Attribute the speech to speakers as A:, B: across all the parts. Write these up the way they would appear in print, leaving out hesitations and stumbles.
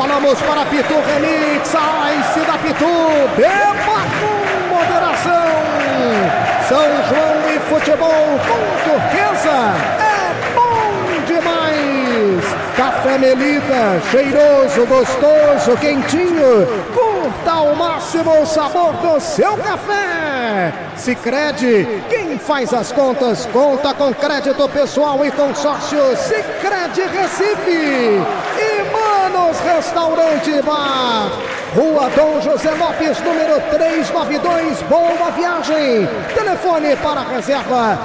A: Retornamos para Pitu Remix, Ice da Pitu, beba com moderação. São João e futebol com Turquesa, é bom demais. Café Melita, cheiroso, gostoso, quentinho. Curta ao máximo o sabor do seu café. Sicredi, quem faz as contas, conta com crédito pessoal e consórcio. Sicredi Recife. E Manos Restaurante e Bar, Rua Dom José Lopes, número 392, Boa Viagem. Telefone para reserva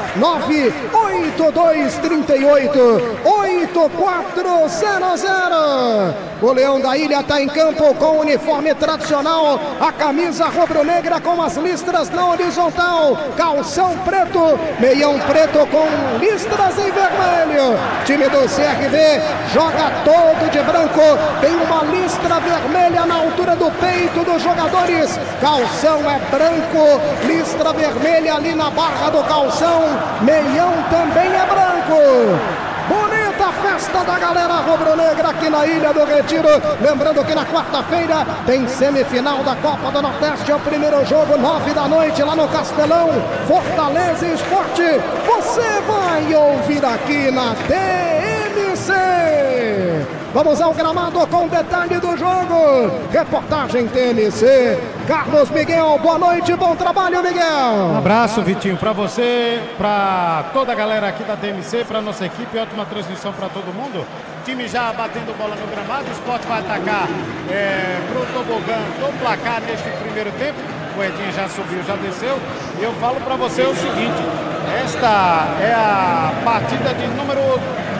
A: 98238-8400. O Leão da Ilha está em campo com o uniforme tradicional, a camisa rubro-negra com as listras na horizontal, calção preto, meião preto com listras em vermelho. Time do CRB joga todo de branco, tem uma listra vermelha na altura do peito dos jogadores. Calção é branco, listra vermelha ali na barra do calção, meião também é branco. Bonita festa da galera rubro-negra aqui na Ilha do Retiro. Lembrando que na quarta-feira tem semifinal da Copa do Nordeste. É o primeiro jogo, 9 da noite, lá no Castelão. Fortaleza e Esporte. Você vai ouvir aqui na TMC. Vamos ao gramado com detalhe do jogo. Reportagem TMC. Carlos Miguel, boa noite, bom trabalho, Miguel.
B: Um abraço, Vitinho, para você, para toda a galera aqui da TMC, para nossa equipe, ótima transmissão para todo mundo. Time já batendo bola no gramado, o Sport vai atacar pro tobogã do placar neste primeiro tempo. O Edinho já subiu, já desceu. E eu falo para você o seguinte, esta é a partida de número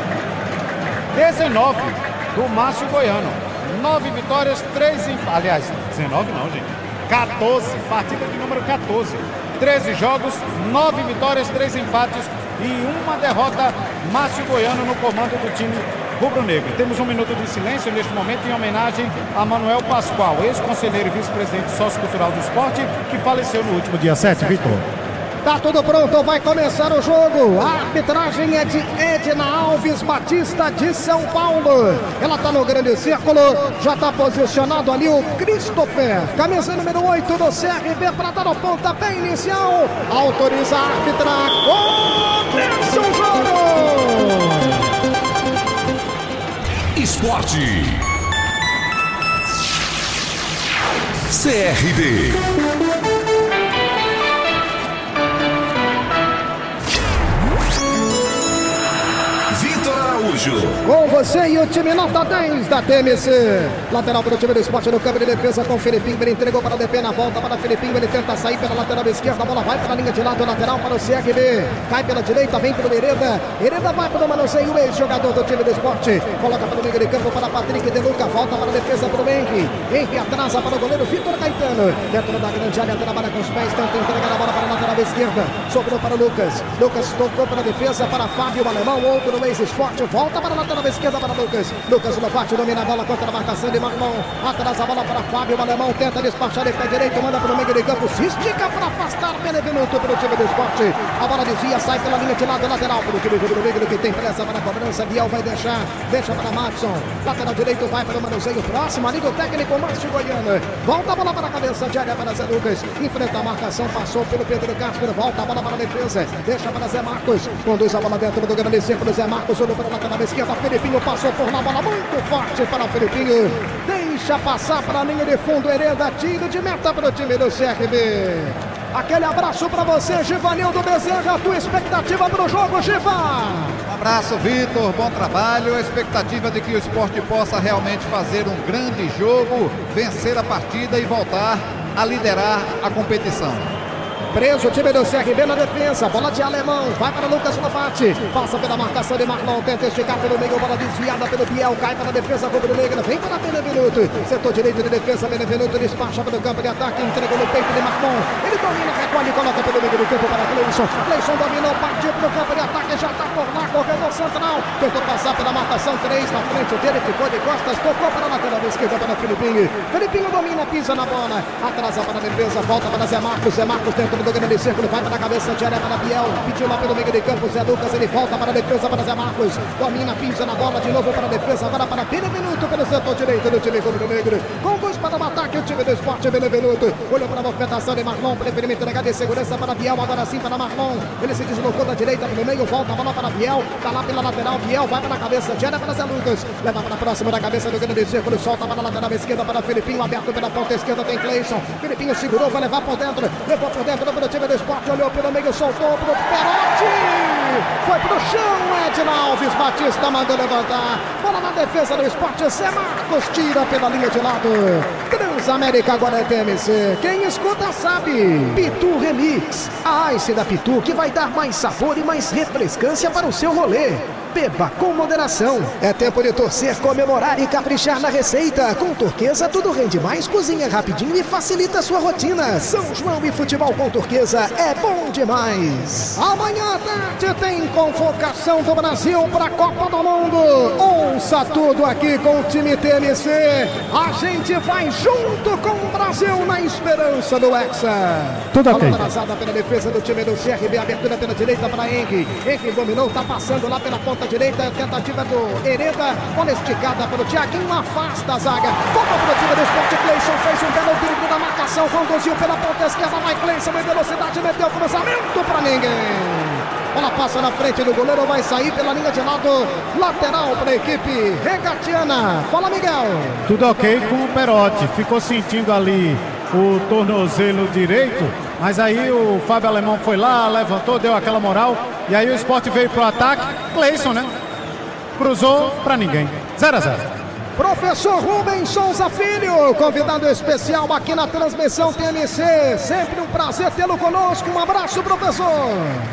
B: 19 do Márcio Goiano. 9 vitórias, 3 empates. Aliás, 19 não, gente. 14, partida de número 14. 13 jogos, 9 vitórias, 3 empates e uma derrota. Márcio Goiano no comando do time rubro-negro. Temos um minuto de silêncio neste momento em homenagem a Manuel Pascoal, ex-conselheiro e vice-presidente sociocultural do esporte, que faleceu no último dia 7, Vitor.
A: Tá tudo pronto, vai começar o jogo. A arbitragem é de Edna Alves Batista de São Paulo. Ela tá no grande círculo, já tá posicionado ali o Christopher, camisa número 8 do CRB, para dar o pontapé inicial. Autoriza a árbitra, começa o jogo.
C: Esporte. CRB.
A: Com você e o time nota 10 da TMC. Lateral para o time do Esporte no campo de defesa com o Felipinho. Ele entregou para o DP na volta para o Felipinho. Ele tenta sair pela lateral esquerda. A bola vai para a linha de lado lateral para o CRB. Cai pela direita, vem para o Hereda. Hereda vai para o Manuseio, ex-jogador do time do Esporte. Coloca para o meio de campo para Patrick De Luca. Volta para a defesa para o Henry. Henry atrasa para o goleiro Vitor Caetano. Dentro da grande área, trabalha com os pés. Tenta entregar a bola para a lateral esquerda. Sobrou para o Lucas. Lucas tocou para a defesa para Fábio Alemão. Outro ex-Esporte. Volta para a lateral esquerda para Lucas. Lucas Lovati domina a bola contra a marcação de Marlon. Atrás a bola para Fábio Alemão. Tenta despachar ele para a direita. Manda para o meio de campo. Se estica para afastar Benevenuto para o time do Esporte. A bola desvia, sai pela linha de lado lateral para o time do Negro que tem pressa para a cobrança. Biel vai deixar. Deixa para Madison. Lateral direito vai para o Manuseio. Próximo ali do técnico Márcio Goiano. Volta a bola para a cabeça de área para Zé Lucas. Enfrenta a marcação. Passou pelo Pedro Castro. Volta a bola para a defesa. Deixa para Zé Marcos. Conduz a bola dentro do grande círculo. Zé Marcos olhou para a lateral esquerda. Felipinho passou por lá, bola muito forte para o Felipinho. Deixa passar para a linha de fundo. Hereda, tiro de meta para o time do CRB. Aquele abraço para você, Givanildo Bezerra. A tua expectativa para o jogo, Giva?
D: Um abraço, Vitor. Bom trabalho. A expectativa de que o esporte possa realmente fazer um grande jogo, vencer a partida e voltar a liderar a competição.
A: Preso o time do CRB na defesa. Bola de Alemão. Vai para Lucas Lovati. Passa pela marcação de Marlon. Tenta esticar pelo meio. Bola desviada pelo Biel. Cai para a defesa rubro-negra. Vem para Benevenuto. Setor direito de defesa. Benevenuto despacha pelo campo de ataque. Entregou no peito de Marlon. Ele domina, recolhe e coloca pelo meio do campo para Cleison. Cleison dominou. Partiu para o campo de ataque. Já está por lá. corredor central, tentou passar pela marcação, 3 na frente dele, ficou de costas, tocou para a lateral esquerda para Felipinho. Felipinho domina, pisa na bola, atrasa para a defesa, volta para Zé Marcos dentro do grande círculo, vai para a cabeça de área para Biel, pediu lá pelo meio de campo, Zé Lucas, ele volta para a defesa para Zé Marcos, domina, pisa na bola, de novo para a defesa, agora para Benevenuto pelo setor direito do time rubro-negro, com dois para o ataque, o time do Sport Benevenuto, olhou para a movimentação de Marlon, preferiu entregar de segurança para Biel, agora sim para Marlon, ele se deslocou da direita pelo meio, volta a bola para Biel, tá lá pela lateral, Biel vai para a cabeça de área para Zé Lucas, leva para próximo da cabeça do grande círculo, solta para a lateral esquerda para Felipinho, aberto pela ponta esquerda tem Cleison, Felipinho segurou, vai levar por dentro, levou por dentro do time do Sport, olhou pelo meio, soltou pro Perotti, foi pro chão, Edna Alves Batista mandou levantar, bola na defesa do Sport, Zé Marcos tira pela linha de lado, Transamérica agora é TMC, quem escuta sabe, Pitu Remix, a Ice da Pitu que vai dar mais sabor e mais refrescância para o seu rolê. Beba com moderação. É tempo de torcer, comemorar e caprichar na receita. Com Turquesa tudo rende mais, cozinha rapidinho e facilita a sua rotina. São João e futebol com Turquesa é bom demais. Amanhã à tarde tem convocação do Brasil para a Copa do Mundo. Ouça tudo aqui com o time TMC. A gente vai junto com o Brasil na esperança do Hexa.
C: Tudo ok.
A: Bola atrasada pela defesa do time do CRB, abertura pela direita para Henrique. Henrique dominou, tá passando lá pela ponta direita, tentativa do Hereda, bola esticada pelo Thiaguinho, afasta a zaga, volta para o time do Sport, Cleison fez um belo drible da marcação, conduziu pela ponta esquerda, vai Cleison em velocidade, meteu o cruzamento para ninguém. Bola passa na frente do goleiro, vai sair pela linha de lado, lateral para a equipe regatiana. Fala, Miguel.
C: Tudo ok com o Perotti, ficou sentindo ali o tornozelo direito, mas aí o Fábio Alemão foi lá, levantou, deu aquela moral, e aí o Sport veio pro ataque, Cleison, né? Cruzou pra ninguém, 0-0.
A: Professor Rubens Souza Filho, convidado especial aqui na transmissão TMC, sempre um prazer tê-lo conosco, um abraço, professor.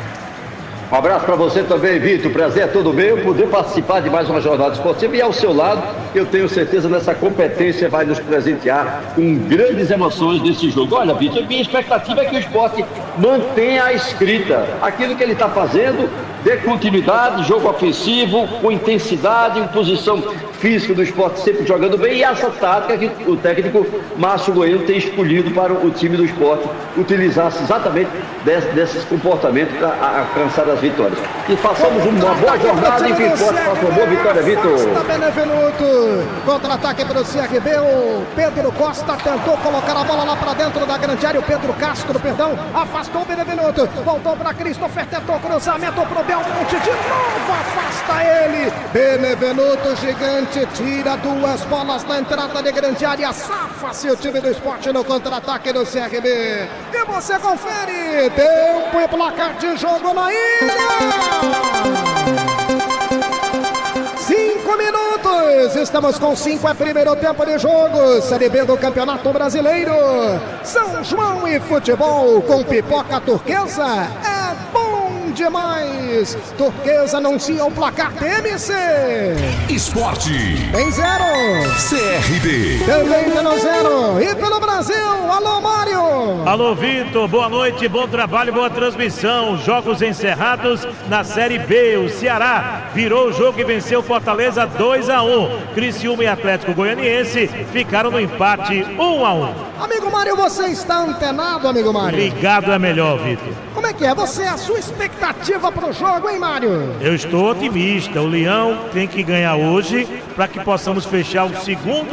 E: Um abraço para você também, Vitor. Prazer é todo meu poder participar de mais uma jornada esportiva e ao seu lado, eu tenho certeza nessa competência vai nos presentear com grandes emoções desse jogo. Olha, Vitor, minha expectativa é que o Sport mantenha a escrita, aquilo que ele está fazendo, dê continuidade, jogo ofensivo, com intensidade, imposição física do Sport sempre jogando bem, e essa tática que o técnico Márcio Goiano tem escolhido para o time do Sport utilizar exatamente desses comportamentos para alcançar as vitórias. E façamos uma boa jornada e que o Sport faça uma boa vitória, Vitor.
A: Benevenuto, contra-ataque para o CRB, o Pedro Costa tentou colocar a bola lá para dentro da grande área, o Pedro Castro, afastou o Benevenuto, voltou para Christopher, tentou cruzamento pro Belmonte, de novo afasta ele, Benevenuto gigante, tira duas bolas na entrada de grande área, safa-se o time do Sport no contra-ataque do CRB, e você confere, tempo e placar de jogo na ilha. 5 minutos, estamos com 5, é primeiro tempo de jogo, Série B do Campeonato Brasileiro, São João e futebol com Pipoca Turquesa, é bom demais. Turquesa anuncia o placar TMC.
F: Esporte.
A: Tem 0.
F: CRB.
A: Também pelo 0. E pelo Brasil. Alô, Mário.
G: Alô, Vitor. Boa noite, bom trabalho, boa transmissão. Jogos encerrados na Série B. O Ceará virou o jogo e venceu Fortaleza 2-1. Criciúma e Atlético Goianiense ficaram no empate 1-1.
A: Amigo Mário, você está antenado, amigo Mário?
G: Ligado é melhor, Vitor.
A: Como é que é? Você, a sua expectativa para o jogo, hein, Mário?
G: Eu estou otimista. O Leão tem que ganhar hoje para que possamos fechar o segundo